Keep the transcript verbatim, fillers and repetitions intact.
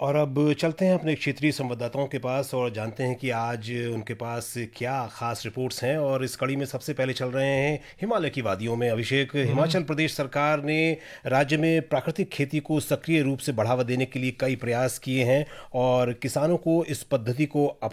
और अब चलते हैं अपने क्षेत्रीय संवाददाताओं के पास और जानते हैं कि आज उनके पास क्या खास रिपोर्ट्स हैं। और इस कड़ी में सबसे पहले चल रहे हैं हिमालय की वादियों में। अभिषेक, हम्म। हिमाचल प्रदेश सरकार ने राज्य में प्राकृतिक खेती को सक्रिय रूप से बढ़ावा देने के लिए कई प्रयास किए हैं और किसानों को इस पद्धति को